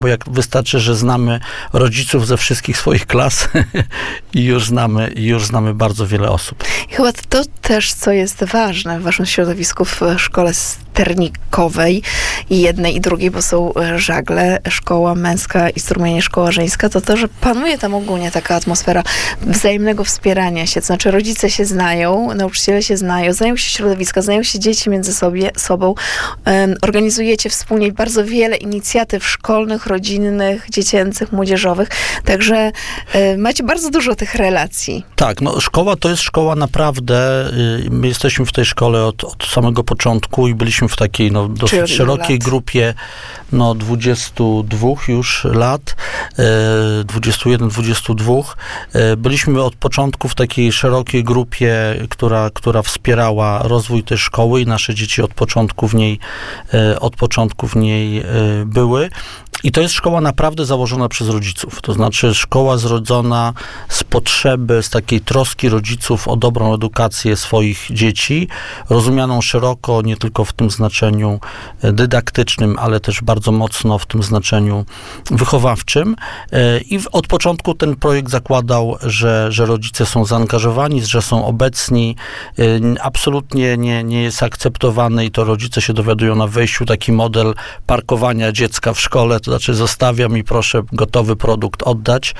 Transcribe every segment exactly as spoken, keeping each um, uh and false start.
Bo jak wystarczy, że znamy rodziców ze wszystkich swoich klas i już znamy, i już znamy bardzo wiele osób. I chyba to też, co jest ważne w waszym środowisku w szkole sternikowej i jednej i drugiej, bo są żagle, szkoła męska i strumienie szkoła żeńska, to to, że panuje tam ogólnie taka atmosfera wzajemnego wspierania się. To znaczy rodzice się znają, nauczyciele się znają, znają się środowiska, znają się dzieci między sobie, sobą. Um, organizujecie wspólnie bardzo wiele inicjatyw szkolnych, rodzinnych, dziecięcych, młodzieżowych. Także y, macie bardzo dużo tych relacji. Tak, no szkoła to jest szkoła naprawdę, y, my jesteśmy w tej szkole od, od samego początku i byliśmy w takiej no, dosyć szerokiej lat? grupie no dwudziestu dwóch już lat, y, dwudziestu jeden, dwudziestu dwóch. Y, byliśmy od początku w takiej szerokiej grupie, która, która wspierała rozwój tej szkoły i nasze dzieci od początku w niej, y, od początku w niej y, były. I to jest szkoła naprawdę założona przez rodziców. To znaczy szkoła zrodzona z potrzeby, z takiej troski rodziców o dobrą edukację swoich dzieci, rozumianą szeroko, nie tylko w tym znaczeniu dydaktycznym, ale też bardzo mocno w tym znaczeniu wychowawczym. I od początku ten projekt zakładał, że, że rodzice są zaangażowani, że są obecni. Absolutnie nie, nie jest akceptowany i to rodzice się dowiadują na wejściu taki model parkowania dziecka w szkole. To znaczy zostawiam i proszę gotowy produkt oddać.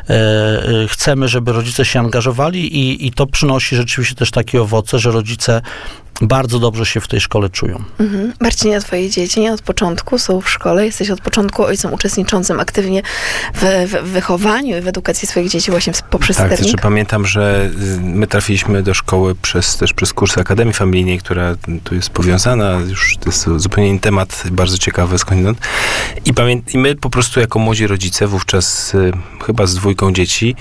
Chcemy, żeby rodzice się angażowali i, i to przynosi rzeczywiście też takie owoce, że rodzice bardzo dobrze się w tej szkole czują. Mhm. Marcinie, twoje dzieci nie od początku są w szkole. Jesteś od początku ojcem uczestniczącym aktywnie w, w wychowaniu i w edukacji swoich dzieci właśnie poprzez Tak, sternik. znaczy pamiętam, że my trafiliśmy do szkoły przez, też przez kurs Akademii Familijnej, która tu jest powiązana. Już to jest zupełnie inny temat, bardzo ciekawy skądinąd. I, pamię- I my po prostu jako młodzi rodzice, wówczas y, chyba z dwójką dzieci,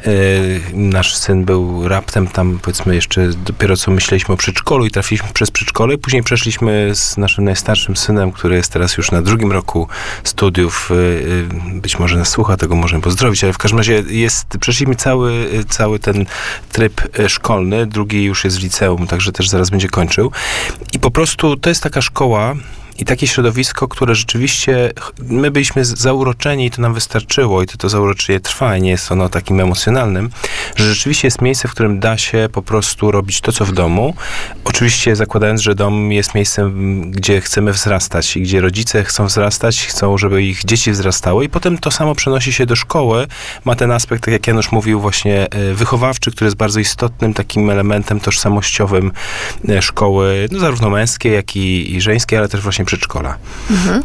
y, nasz syn był raptem tam, powiedzmy, jeszcze dopiero co myśleliśmy o przedszkolu i trafiliśmy przez przedszkole, później przeszliśmy z naszym najstarszym synem, który jest teraz już na drugim roku studiów, być może nas słucha, tego możemy pozdrowić, ale w każdym razie jest, przeszliśmy cały, cały ten tryb szkolny, drugi już jest w liceum, także też zaraz będzie kończył. I po prostu to jest taka szkoła i takie środowisko, które rzeczywiście, my byliśmy zauroczeni i to nam wystarczyło i to, to zauroczenie trwa i nie jest ono takim emocjonalnym, że rzeczywiście jest miejsce, w którym da się po prostu robić to, co w domu. Oczywiście zakładając, że dom jest miejscem, gdzie chcemy wzrastać i gdzie rodzice chcą wzrastać, chcą, żeby ich dzieci wzrastały i potem to samo przenosi się do szkoły. Ma ten aspekt, tak jak Janusz mówił, właśnie wychowawczy, który jest bardzo istotnym takim elementem tożsamościowym szkoły, no zarówno męskiej, jak i, i żeńskiej, ale też właśnie przedszkola. Mhm.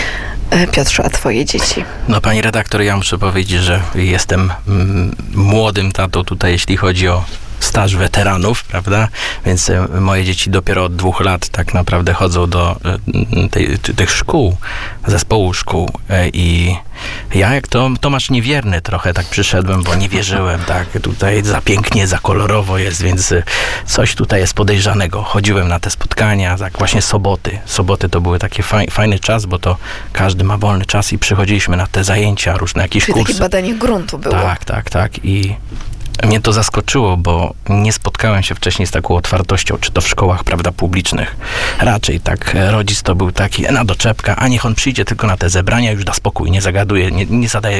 Piotrze, a twoje dzieci? No pani redaktor, ja muszę powiedzieć, że jestem mm, młodym tatą tutaj, jeśli chodzi o staż weteranów, prawda? Więc moje dzieci dopiero od dwóch lat tak naprawdę chodzą do tej, tych szkół, zespołu szkół i ja jak to Tomasz Niewierny trochę tak przyszedłem, bo nie wierzyłem, tak, tutaj za pięknie, za kolorowo jest, więc coś tutaj jest podejrzanego. Chodziłem na te spotkania, tak właśnie soboty. Soboty to były taki faj, fajny czas, bo to każdy ma wolny czas i przychodziliśmy na te zajęcia, różne jakieś Czyli kursy. takie badanie gruntu było. Tak, tak, tak i mnie to zaskoczyło, bo nie spotkałem się wcześniej z taką otwartością, czy to w szkołach, prawda, publicznych. Raczej tak, rodzic to był taki na doczepka, a niech on przyjdzie tylko na te zebrania, już da spokój, nie zagaduje, nie, nie zadaje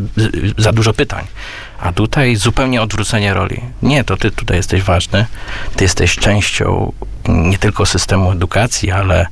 za dużo pytań. A tutaj zupełnie odwrócenie roli. Nie, to ty tutaj jesteś ważny, ty jesteś częścią nie tylko systemu edukacji, ale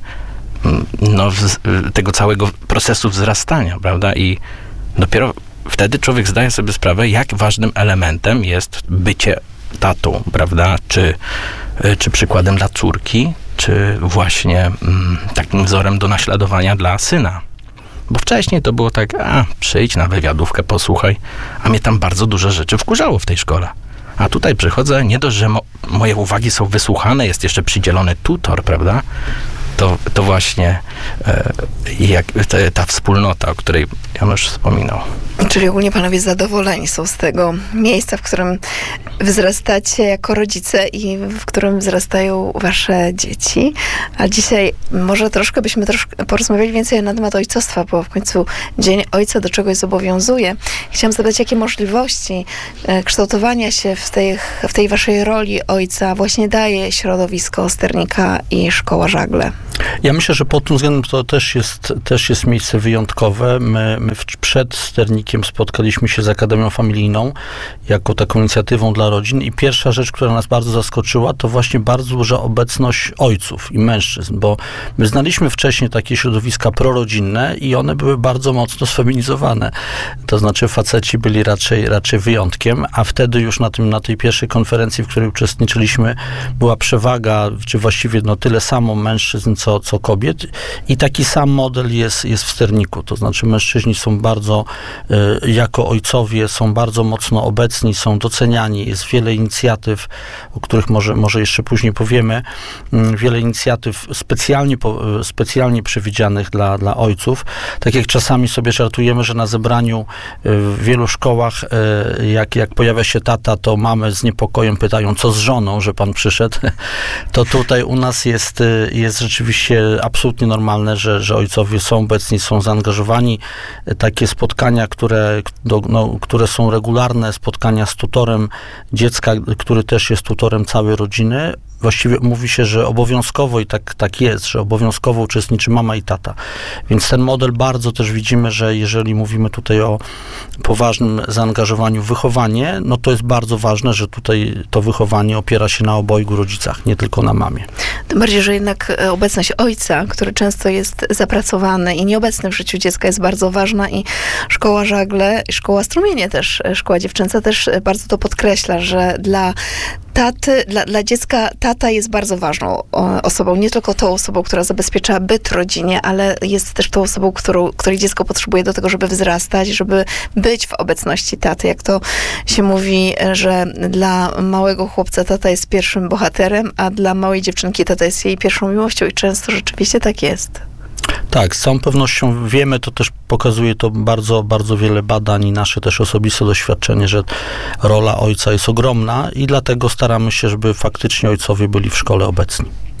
no, tego całego procesu wzrastania, prawda, i dopiero wtedy człowiek zdaje sobie sprawę, jak ważnym elementem jest bycie tatą, prawda? Czy, czy przykładem dla córki, czy właśnie mm, takim wzorem do naśladowania dla syna. Bo wcześniej to było tak, a przyjdź na wywiadówkę, posłuchaj, a mnie tam bardzo dużo rzeczy wkurzało w tej szkole. A tutaj przychodzę, nie dość, że mo- moje uwagi są wysłuchane, jest jeszcze przydzielony tutor, prawda? To, to właśnie e, jak, te, ta wspólnota, o której Janusz wspominał. Czyli ogólnie panowie zadowoleni są z tego miejsca, w którym wzrastacie jako rodzice i w którym wzrastają wasze dzieci. A dzisiaj może troszkę byśmy troszkę porozmawiali więcej na temat ojcostwa, bo w końcu Dzień Ojca do czegoś zobowiązuje. Chciałam zapytać, jakie możliwości e, kształtowania się w tej, w tej waszej roli ojca właśnie daje środowisko Sternika i Szkoła Żagle? Ja myślę, że pod tym względem to też jest, też jest miejsce wyjątkowe. My, my przed sternikiem spotkaliśmy się z Akademią Familijną jako taką inicjatywą dla rodzin i pierwsza rzecz, która nas bardzo zaskoczyła, to właśnie bardzo duża obecność ojców i mężczyzn, bo my znaliśmy wcześniej takie środowiska prorodzinne i one były bardzo mocno sfeminizowane. To znaczy faceci byli raczej, raczej wyjątkiem, a wtedy już na, tym, na tej pierwszej konferencji, w której uczestniczyliśmy, była przewaga, czy właściwie no tyle samo mężczyzn, co, co kobiet i taki sam model jest, jest w sterniku. To znaczy mężczyźni są bardzo, y, jako ojcowie, są bardzo mocno obecni, są doceniani. Jest wiele inicjatyw, o których może, może jeszcze później powiemy. Y, wiele inicjatyw specjalnie, po, y, specjalnie przewidzianych dla, dla ojców. Tak jak czasami sobie żartujemy, że na zebraniu y, w wielu szkołach, y, jak, jak pojawia się tata, to mamy z niepokojem pytają, co z żoną, że pan przyszedł. To tutaj u nas jest, y, jest rzeczywiście absolutnie normalne, że, że ojcowie są obecni, są zaangażowani. Takie spotkania, które, do, no, które są regularne, spotkania z tutorem dziecka, który też jest tutorem całej rodziny. Właściwie mówi się, że obowiązkowo i tak, tak jest, że obowiązkowo uczestniczy mama i tata. Więc ten model bardzo też widzimy, że jeżeli mówimy tutaj o poważnym zaangażowaniu w wychowanie, no to jest bardzo ważne, że tutaj to wychowanie opiera się na obojgu rodzicach, nie tylko na mamie. Tym bardziej, że jednak obecność ojca, który często jest zapracowany i nieobecny w życiu dziecka, jest bardzo ważna i szkoła Żagle, szkoła Strumienie też, szkoła dziewczęca też bardzo to podkreśla, że dla taty, dla, dla dziecka tata jest bardzo ważną osobą. Nie tylko tą osobą, która zabezpiecza byt rodzinie, ale jest też tą osobą, którą, której dziecko potrzebuje do tego, żeby wzrastać, żeby być w obecności taty. Jak to się mówi, że dla małego chłopca tata jest pierwszym bohaterem, a dla małej dziewczynki tata jest jej pierwszą miłością i często rzeczywiście tak jest. Tak, z całą pewnością wiemy, to też pokazuje to bardzo, bardzo wiele badań i nasze też osobiste doświadczenie, że rola ojca jest ogromna i dlatego staramy się, żeby faktycznie ojcowie byli w szkole obecni.